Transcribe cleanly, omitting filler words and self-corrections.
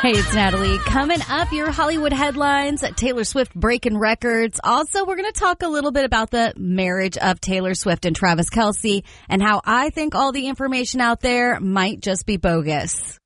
Hey, it's Natalie. Coming up, your Hollywood headlines, Taylor Swift breaking records. Also, we're going to talk a little bit about the marriage of Taylor Swift and Travis Kelce and how I think all the information out there might just be bogus.